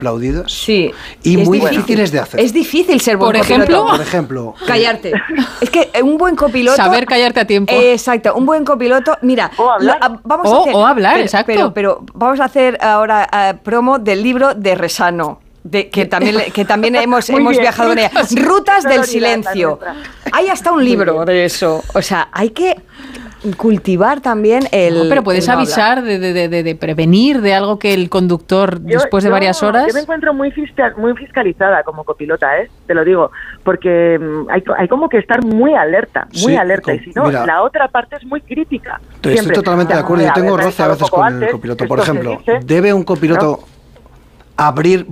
aplaudidas Sí. y muy difíciles de hacer. Es difícil ser buen copiloto. Por ejemplo, callarte. Es que un buen copiloto... Saber callarte a tiempo. Exacto, un buen copiloto... Mira, o hablar. Vamos a hacer, o hablar, exacto. Pero vamos a hacer ahora promo del libro de Resano. Que también hemos viajado en ella. Rutas del silencio. Hay hasta un libro de eso. O sea, hay que cultivar también el... No, pero puedes avisar de prevenir de algo que el conductor, después de varias horas... Yo me encuentro muy fiscalizada como copilota, te lo digo, porque hay como que estar muy alerta, y si no, mira, la otra parte es muy crítica. Estoy totalmente de acuerdo, yo tengo roce a veces con el copiloto. Por ejemplo, ¿debe un copiloto... abrir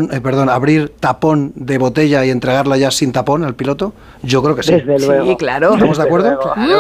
tapón de botella y entregarla ya sin tapón al piloto? Yo creo que sí. Desde luego. Sí, claro. ¿Estamos de acuerdo?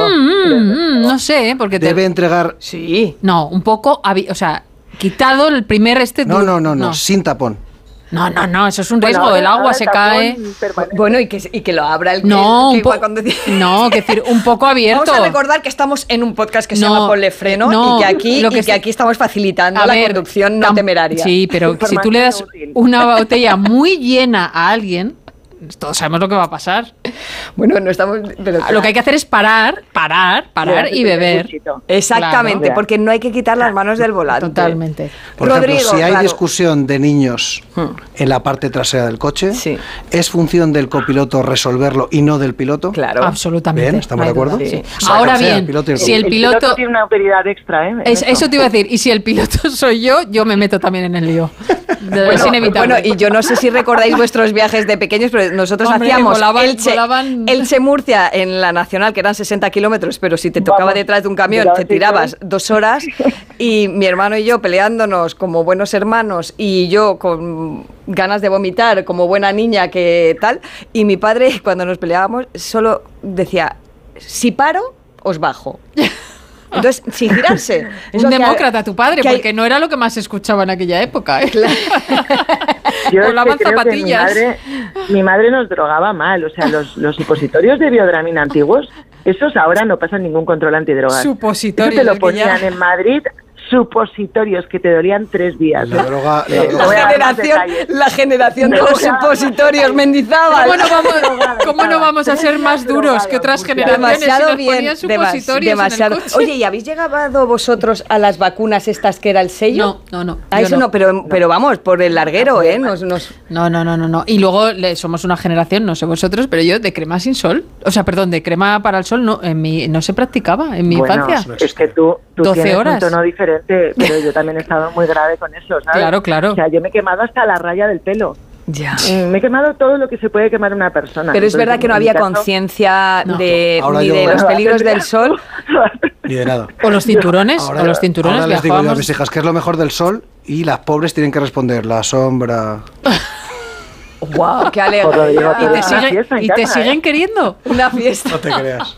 No sé, porque debe entregar... Sí. No, un poco, o sea, quitado el primer No, sin tapón. No, eso es un riesgo, el agua se cae. Bueno, y que lo abra el... No, que decir, un poco abierto. Vamos a recordar que estamos en un podcast que se llama Ponle Freno y que aquí estamos facilitando la conducción no temeraria. Sí, pero si tú le das una botella muy llena a alguien... Todos sabemos lo que va a pasar. Bueno, no estamos... Pero lo que hay que hacer es parar y beber. Exactamente, claro. Porque no hay que quitar las manos del volante. Totalmente. Por ejemplo, si hay discusión de niños en la parte trasera del coche, ¿es función del copiloto resolverlo y no del piloto? Claro. Absolutamente. Bien, ¿estamos de acuerdo? Sí. Ahora bien, si el piloto tiene una autoridad extra, eso te iba a decir. Y si el piloto soy yo me meto también en el lío. Es inevitable. Bueno, y yo no sé si recordáis vuestros viajes de pequeños, pero nosotros hacíamos Elche-Murcia en la Nacional, que eran 60 kilómetros, pero si te tocaba detrás de un camión te tirabas 2 horas, y mi hermano y yo peleándonos como buenos hermanos, y yo con ganas de vomitar como buena niña que tal, y mi padre, cuando nos peleábamos, solo decía, si paro, os bajo. Entonces, sin girarse. Un demócrata tu padre, porque no era lo que más se escuchaba en aquella época. Claro. Yo creo zapatillas. Que mi madre nos drogaba mal. O sea, los supositorios de biodramina antiguos, esos ahora no pasan ningún control antidrogas. Supositorios. Eso te lo ponían en Madrid, supositorios que te dolían 3 días. La generación de los supositorios, Mendizábal. ¿Cómo no vamos a ser más duros que otras generaciones? Demasiado bien, demasiado. Oye, ¿y habéis llegado vosotros a las vacunas estas que era el sello? No. A eso no, pero vamos, por el larguero, ¿eh? No. Y luego somos una generación, no sé vosotros, pero yo de crema sin sol, o sea, perdón, de crema para el sol no se practicaba en mi infancia. Es que tú 12 tienes horas. un tono diferente, pero yo también he estado muy grave con eso, ¿sabes? Claro. O sea, yo me he quemado hasta la raya del pelo. Ya. Me he quemado todo lo que se puede quemar una persona. Pero es verdad que no había conciencia ni de los peligros del sol. Ni de nada. O los cinturones. Ahora les digo yo a mis hijas que es lo mejor del sol y las pobres tienen que responder la sombra. ¡Guau! ¡Qué alegría! ¿Y te siguen queriendo? Una fiesta. No te creas.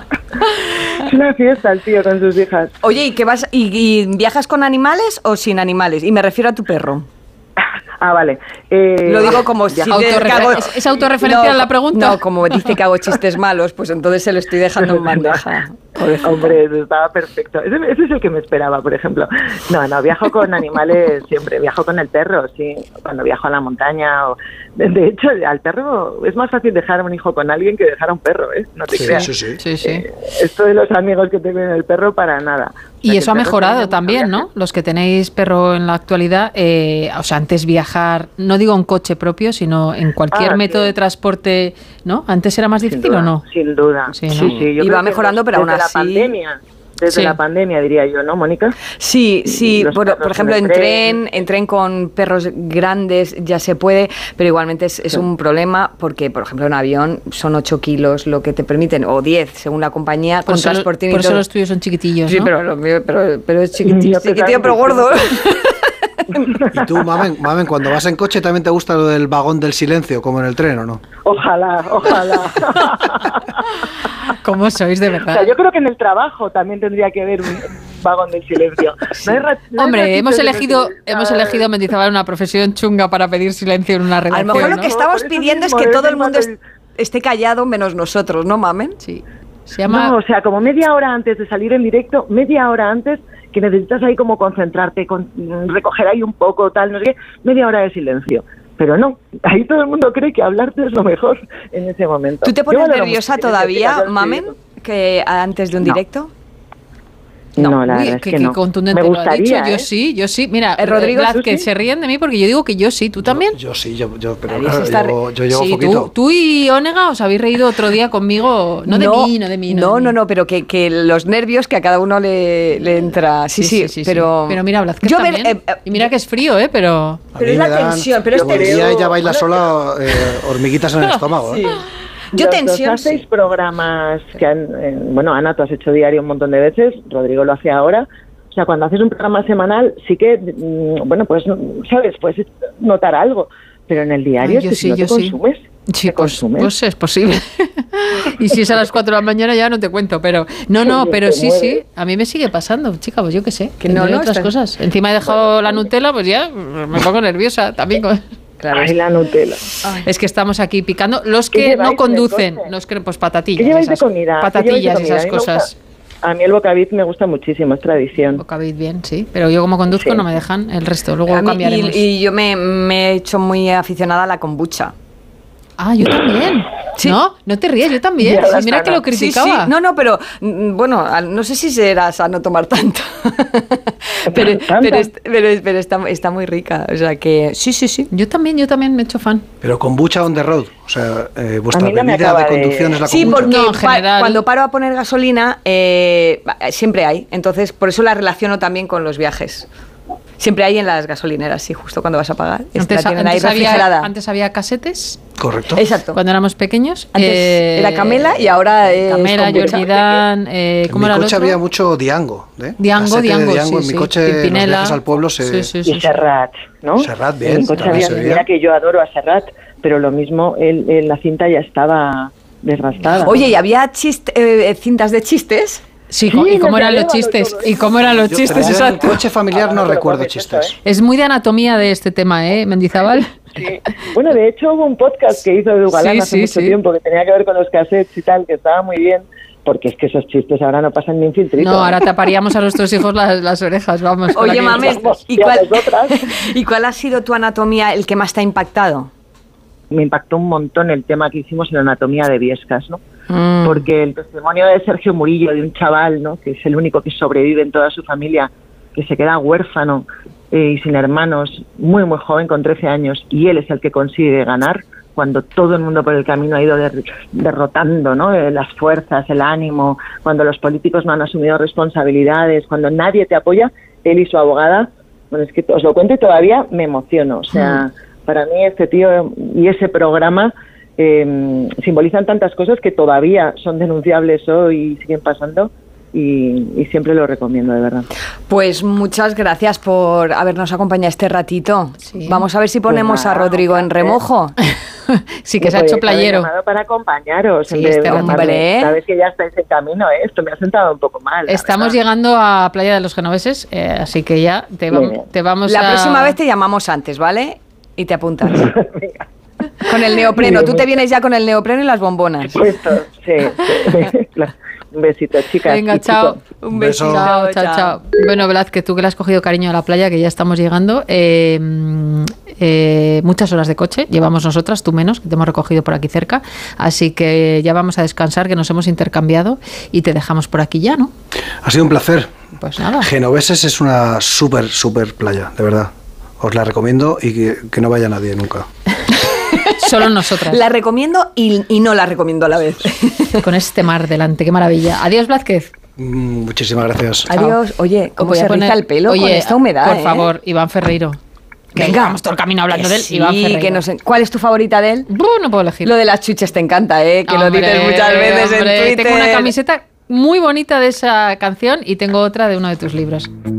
Es una fiesta el tío con sus hijas. Oye, ¿y qué vas? ¿Y viajas con animales o sin animales? Y me refiero a tu perro. Ah, vale. Lo digo como si ¿Es autorreferencial la pregunta? No, como dice que hago chistes malos, pues entonces se lo estoy dejando en bandeja. Hombre, eso estaba perfecto. Ese es el que me esperaba, por ejemplo. No, viajo con animales siempre. Viajo con el perro, sí. Cuando viajo a la montaña. De hecho, al perro es más fácil dejar a un hijo con alguien que dejar a un perro, ¿eh? No te creas. Sí. Esto de los amigos que tengo en el perro, para nada. Y eso ha mejorado también, ¿no? Los que tenéis perro en la actualidad, o sea, antes viajar, no digo en coche propio, sino en cualquier método de transporte, ¿no? ¿Antes era más difícil o no? Sin duda. Sí, ¿no? Sí. Y va mejorando, pero aún así... Desde la pandemia, diría yo, ¿no, Mónica? Sí. Por ejemplo, en tren con perros grandes ya se puede, pero igualmente es un problema porque, por ejemplo, en avión son 8 kilos lo que te permiten, o 10, según la compañía, con transportín y todo. Por eso los tuyos son chiquitillos, ¿no? Sí, pero es chiquitillo, pero gordo. ¿Y tú, Mamen, cuando vas en coche también te gusta lo del vagón del silencio, como en el tren, o no? Ojalá. ¿Cómo sois, de verdad? O sea, yo creo que en el trabajo también tendría que haber un vagón del silencio. Sí. Hombre, hemos elegido Mendizábal una profesión chunga para pedir silencio en una redacción. A lo mejor lo que estamos pidiendo es que todo el mundo esté callado menos nosotros, ¿no, Mamen? Sí. Se llama... No, o sea, como media hora antes de salir en directo, media hora antes, que necesitas ahí como concentrarte, recoger ahí un poco, tal, no sé qué, media hora de silencio. Pero no, ahí todo el mundo cree que hablarte es lo mejor en ese momento. ¿Tú te pones nerviosa todavía, Mamen, que antes de un directo? No, la verdad es que no. Contundente me gustaría, lo ha dicho. Yo sí. Mira, Rodrigo, que se ríen de mí porque yo digo que yo sí. ¿Tú también? Yo sí, pero claro, yo llevo poquito. Tú y Onega os habéis reído otro día conmigo, no de mí. No, pero que los nervios que a cada uno le entra. Sí, pero... Pero mira, Blázquez también. Y mira que es frío, pero... Pero es la tensión, pero es tensión. Ella baila sola, hormiguitas en el estómago, ¿eh? Yo tensión. Hacéis programas que Ana, tú has hecho diario un montón de veces, Rodrigo lo hace ahora. O sea, cuando haces un programa semanal, sí que, pues, ¿sabes? Puedes notar algo. Pero en el diario, si no te consumes, sí, pues es posible. Y si es a las 4 de la mañana ya no te cuento, pero... pero sí, a mí me sigue pasando, chica, pues yo qué sé. Que no otras cosas. Encima he dejado la Nutella, pues ya me pongo nerviosa también con... Claro. Ay, la Nutella. Es que estamos aquí picando. Los que no conducen, pues patatillas. ¿Qué lleváis de comida? Patatillas y esas cosas. A mí el bocavit me gusta muchísimo, es tradición. Bocavit bien, sí. Pero yo como conduzco no me dejan el resto. Luego cambiaremos. Y yo me he hecho muy aficionada a la kombucha. Ah, yo también. ¿Sí? No te ríes, yo también. Sí, mira que lo criticaba. Sí. No, pero bueno, no sé si será sano tomar tanto. pero está muy rica. O sea que sí. Yo también me he hecho fan. Pero kombucha on the road. O sea, vuestra bebida de conducción es la kombucha. Sí, porque en general, cuando paro a poner gasolina, siempre hay. Entonces, por eso la relaciono también con los viajes. Siempre hay en las gasolineras, sí, justo cuando vas a pagar. Antes había casetes. Correcto. Exacto. Cuando éramos pequeños. Antes era Camela y ahora es Camela, Jordan. ¿Cómo era el otro? En mi coche había mucho Diango. Diango, sí, en mi coche, los viajes al pueblo y Serrat, ¿no? Serrat, bien. En mi coche mira que yo adoro a Serrat, pero lo mismo, la cinta ya estaba desgastada. Oye, ¿y había cintas de chistes? Sí, ¿y cómo eran los chistes? Yo en coche familiar no recuerdo chistes. Es muy de anatomía de este tema, Mendizábal. Sí. Bueno, de hecho hubo un podcast que hizo Edu Galán hace mucho tiempo que tenía que ver con los cassettes y tal, que estaba muy bien, porque es que esos chistes ahora no pasan ni un filtrito. No, ahora taparíamos a nuestros hijos las orejas, vamos. Oye, Mamen, ¿y cuál ha sido tu anatomía el que más te ha impactado? Me impactó un montón el tema que hicimos en la anatomía de Biescas, ¿no? Porque el testimonio de Sergio Murillo, de un chaval, ¿no?, que es el único que sobrevive en toda su familia, que se queda huérfano y sin hermanos, muy muy joven, con 13 años, y él es el que consigue ganar cuando todo el mundo por el camino ha ido derrotando, ¿no?, las fuerzas, el ánimo, cuando los políticos no han asumido responsabilidades, cuando nadie te apoya, él y su abogada. Bueno, es que os lo cuento y todavía me emociono. O sea, para mí este tío y ese programa simbolizan tantas cosas que todavía son denunciables hoy y siguen pasando, y siempre lo recomiendo, de verdad. Pues muchas gracias por habernos acompañado este ratito. Sí. Vamos a ver si ponemos a Rodrigo en remojo. Sí, que se ha hecho playero. Para acompañaros. Sí, hombre. Sabes que ya estáis en camino, esto me ha sentado un poco mal. Estamos llegando a Playa de los Genoveses, así que ya te vamos La próxima vez te llamamos antes, ¿vale? Y te apuntas. Con el neopreno. Tú te vienes ya con el neopreno y las bombonas. Sí. Claro. Un besito, chicas. Venga, chao. Un besito. Chao. Bueno, Blázquez, tú que le has cogido cariño a la playa, que ya estamos llegando. Muchas horas de coche llevamos nosotras, tú menos, que te hemos recogido por aquí cerca. Así que ya vamos a descansar, que nos hemos intercambiado y te dejamos por aquí ya, ¿no? Ha sido un placer. Pues nada. Genoveses es una súper playa, de verdad. Os la recomiendo y que no vaya nadie nunca. Solo nosotras. La recomiendo y no la recomiendo a la vez. Con este mar delante, qué maravilla. Adiós, Blázquez. Muchísimas gracias. Adiós. Oye, ¿cómo se riza el pelo con esta humedad? Por favor, Iván Ferreiro. Venga, vamos todo el camino hablando de él. Sí, Iván Ferreiro. Que no sé. ¿Cuál es tu favorita de él? No puedo elegir. Lo de las chuches te encanta, que lo dices muchas veces en Twitter. Tengo una camiseta muy bonita de esa canción y tengo otra de uno de tus libros.